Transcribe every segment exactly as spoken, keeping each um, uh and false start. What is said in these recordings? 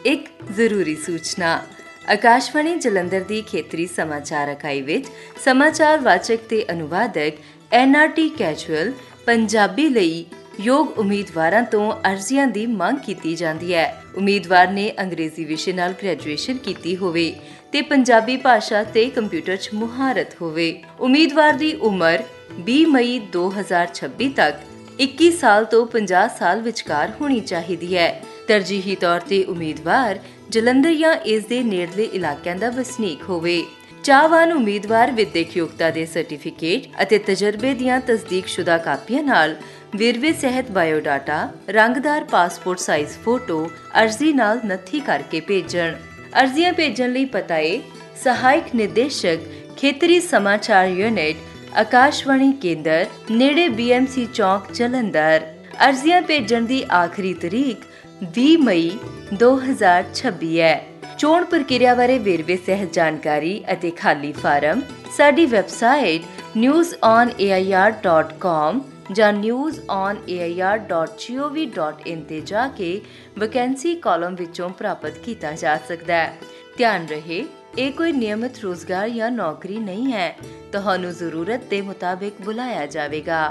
ਇੱਕ ਜ਼ਰੂਰੀ ਸੂਚਨਾ। ਆਕਾਸ਼ਵਾਣੀ ਜਲੰਧਰ ਦੀ ਖੇਤਰੀ ਸਮਾਚਾਰ ਇਕਾਈ ਵਿੱਚ ਸਮਾਚਾਰ ਵਾਚਕ ਤੇ ਅਨੁਵਾਦਕ N R T casual Punjabi ਲਈ ਯੋਗ ਉਮੀਦਵਾਰਾਂ ਤੋਂ ਅਰਜ਼ੀਆਂ ਦੀ ਮੰਗ ਕੀਤੀ ਜਾਂਦੀ ਹੈ। ਉਮੀਦਵਾਰ ਨੇ ਅੰਗਰੇਜ਼ੀ ਵਿਸ਼ੇ ਨਾਲ ਗ੍ਰੈਜੂਏਸ਼ਨ ਕੀਤੀ ਹੋਵੇ ਤੇ ਪੰਜਾਬੀ ਭਾਸ਼ਾ ਤੇ ਕੰਪਿਊਟਰ 'ਚ ਮੁਹਾਰਤ ਹੋਵੇ। ਉਮੀਦਵਾਰ ਦੀ ਉਮਰ ਵੀਹ ਮਈ ਦੋ ਹਜ਼ਾਰ ਛੱਬੀ ਤੱਕ ਇੱਕੀ ਸਾਲ ਤੋਂ ਪੰਜਾਹ ਸਾਲ ਵਿਚਕਾਰ ਹੋਣੀ ਚਾਹੀਦੀ ਹੈ। ਤਰਜੀਹੀ ਤੌਰ ਤੇ ਉਮੀਦਵਾਰ ਜਲੰਧਰ ਜਾਂ ਇਸ ਦੇ ਨੇੜਲੇ ਇਲਾਕਿਆਂ ਦਾ ਵਸਨੀਕ ਹੋਵੇ। ਚਾਹਵਾਨ ਉਮੀਦਵਾਰ ਵਿਦਿਅਕ ਯੋਗਤਾ ਦੇ ਸਰਟੀਫਿਕੇਟ ਅਤੇ ਤਜਰਬੇ ਦੀਆਂ ਤਸਦੀਕਸ਼ੁਦਾ ਕਾਪੀਆਂ ਨਾਲ ਵੇਰਵੇ ਸਹਿਤ ਬਾਇਓਡਾਟਾ, ਰੰਗਦਾਰ ਪਾਸਪੋਰਟ ਸਾਈਜ਼ ਫੋਟੋ ਅਰਜ਼ੀ ਨਾਲ ਨੱਥੀ ਕਰਕੇ ਭੇਜਣ। ਅਰਜ਼ੀਆਂ ਭੇਜਣ ਲਈ ਪਤਾ ਹੈ ਸਹਾਇਕ ਨਿਰਦੇਸ਼ਕ ਖੇਤਰੀ ਸਮਾਚਾਰ ਯੂਨਿਟ, ਆਕਾਸ਼ਵਾਣੀ ਕੇਂਦਰ, ਨੇੜੇ ਬੀ ਐਮ ਸੀ ਚੌਕ, ਜਲੰਧਰ। ਅਰਜ਼ੀਆਂ ਭੇਜਣ ਦੀ ਆਖਰੀ ਤਰੀਕ ਵੀਹ ਮਈ ਦੋ ਹਜ਼ਾਰ ਛੱਬੀ ਹੈ। ਚੋਣ ਪ੍ਰਕਿਰਿਆ ਬਾਰੇ ਵੇਰਵੇ ਸਹਿਤ ਜਾਣਕਾਰੀ ਅਤੇ ਖਾਲੀ ਫਾਰਮ ਸਾਡੀ website news on A I R dot com ਜਾਂ news on A I R dot ਜੀ ਓ ਵੀ ਡਾਟ ਇਨ ਤੇ ਜਾ ਕੇ ਵੈਕੈਂਸੀ ਕਾਲਮ ਵਿੱਚੋਂ ਪ੍ਰਾਪਤ ਕੀਤਾ ਜਾ ਸਕਦਾ ਹੈ। ਧਿਆਨ ਰਹੇ, ਇਹ ਕੋਈ ਨਿਯਮਿਤ ਰੋਜ਼ਗਾਰ ਜਾਂ ਨੌਕਰੀ ਨਹੀਂ ਹੈ। ਤੁਹਾਨੂੰ ਜ਼ਰੂਰਤ ਦੇ ਮੁਤਾਬਿਕ ਬੁਲਾਇਆ ਜਾਵੇਗਾ।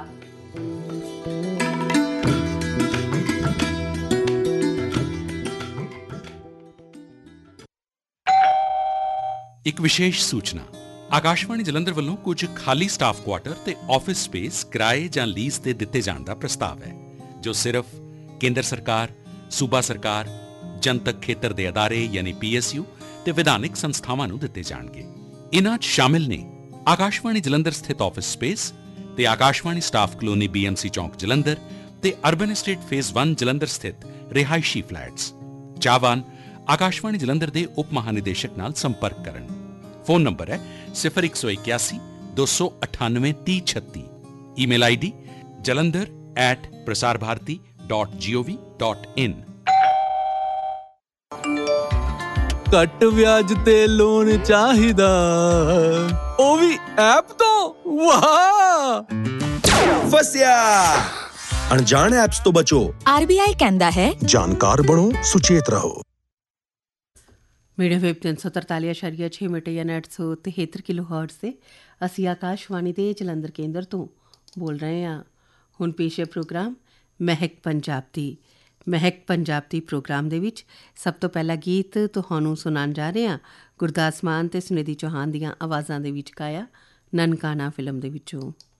ਇੱਕ ਵਿਸ਼ੇਸ਼ ਸੂਚਨਾ। ਆਕਾਸ਼ਵਾਣੀ ਜਲੰਧਰ ਵੱਲੋਂ ਕੁਝ ਖਾਲੀ ਸਟਾਫ ਕੁਆਟਰ ਤੇ ਆਫਿਸ ਸਪੇਸ ਕਿਰਾਏ ਜਾਂ ਲੀਜ਼ ਤੇ ਦਿੱਤੇ ਜਾਣ ਦਾ ਪ੍ਰਸਤਾਵ ਹੈ, ਜੋ ਸਿਰਫ ਕੇਂਦਰ ਸਰਕਾਰ, ਸੂਬਾ ਸਰਕਾਰ, ਜਨਤਕ ਖੇਤਰ ਦੇ ਅਦਾਰੇ ਯਾਨੀ ਪੀ ਐਸ ਯੂ ਤੇ ਵਿਧਾਨਿਕ ਸੰਸਥਾਵਾਂ ਨੂੰ ਦਿੱਤੇ ਜਾਣਗੇ। ਇਨ੍ਹਾਂ 'ਚ ਸ਼ਾਮਿਲ ਨੇ ਆਕਾਸ਼ਵਾਣੀ ਜਲੰਧਰ ਸਥਿਤ ਆਫਿਸ ਸਪੇਸ ਤੇ Akashvani staff colony B M C ਚੌਕ ਜਲੰਧਰ ਤੇ ਅਰਬਨ ਐਸਟੇਟ ਫੇਜ਼ ਇੱਕ ਜਲੰਧਰ ਸਥਿਤ ਰਿਹਾਇਸ਼ੀ ਫਲੈਟਸ। ਚਾਹਵਾਨ ਆਕਾਸ਼ਵਾਣੀ ਜਲੰਧਰ ਦੇ ਉਪ ਮਹਾਨਿਦੇਸ਼ਕ ਨਾਲ ਸੰਪਰਕ ਕਰਨ। ਫੋਨ ਨੰਬਰ ਹੈ ਸਿਫਰ ਇੱਕ ਸੌ ਇਕਿਆਸੀ ਦੋ ਸੌ ਅਠਾਨਵੇਂ ਤੀਹ ਛੱਤੀ। Email I D Jalandhar at Prasar Bharati dot ਜੀ ਓ ਵੀ ਡਾਟ ਇਨ। ਘੱਟ ਵਿਆਜ ਤੇ ਲੋਨ ਚਾਹੀਦਾ, ਉਹ ਵੀ ਐਪ ਤੋਂ। ਵਾਹ, ਫਸਿਆ। ਅਣਜਾਣ ਐਪਸ ਤੋਂ ਬਚੋ। ਆਰ ਬੀ ਆਈ ਕਹਿੰਦਾ ਹੈ, ਜਾਣਕਾਰ ਬਣੋ, ਸੁਚੇਤ ਰਹੋ। ਮੀਡੀਅਮ ਵੇਵ ਤਿੰਨ ਸੌ ਤਰਤਾਲੀ ਅਸ਼ਾਰੀਆ ਛੇ ਮੀਟਰ ਜਾਂ ਅੱਠ ਸੌ ਤਿਹੱਤਰ ਕਿਲੋ ਹਰਟਜ਼ 'ਤੇ ਅਸੀਂ ਆਕਾਸ਼ਵਾਣੀ ਦੇ ਜਲੰਧਰ ਕੇਂਦਰ ਤੋਂ ਬੋਲ ਰਹੇ ਹਾਂ। ਹੁਣ ਪੇਸ਼ ਹੈ ਪ੍ਰੋਗਰਾਮ ਮਹਿਕ ਪੰਜਾਬ ਦੀ। ਮਹਿਕ ਪੰਜਾਬ ਦੀ ਪ੍ਰੋਗਰਾਮ ਦੇ ਵਿੱਚ ਸਭ ਤੋਂ ਪਹਿਲਾ ਗੀਤ ਤੁਹਾਨੂੰ ਸੁਣਾਉਣ ਜਾ ਰਹੇ ਹਾਂ ਗੁਰਦਾਸ ਮਾਨ ਅਤੇ ਸੁਨਿਧੀ ਚੌਹਾਨ ਦੀਆਂ ਆਵਾਜ਼ਾਂ ਦੇ ਵਿੱਚ ਗਾਇਆ ਨਨਕਾਣਾ ਫਿਲਮ ਦੇ ਵਿੱਚੋਂ।